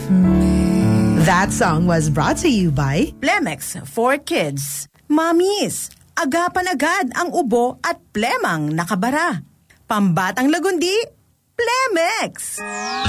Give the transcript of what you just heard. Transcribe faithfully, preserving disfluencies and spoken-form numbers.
That song was brought to you by Plemex for Kids. Mamis, agapan agad ang ubo at plemang nakabara. Pambatang lagundi, Plemex!